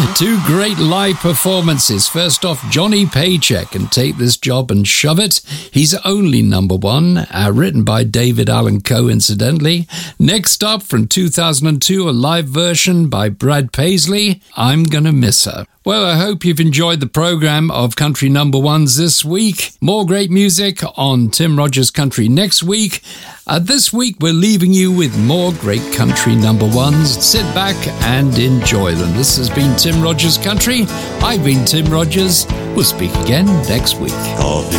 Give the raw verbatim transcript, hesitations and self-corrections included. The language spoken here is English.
Two great live performances. First off, Johnny Paycheck and Take This Job and Shove It. He's only number one, uh, written by David Allan Coe, incidentally. Next up, from two thousand two, a live version by Brad Paisley, I'm Gonna Miss Her. Well, I hope you've enjoyed the program of Country Number Ones this week. More great music on Tim Rogers Country next week. Uh, this week, we're leaving you with more great country number ones. Sit back and enjoy them. This has been Tim Rogers Country. I've been Tim Rogers. We'll speak again next week. Coffee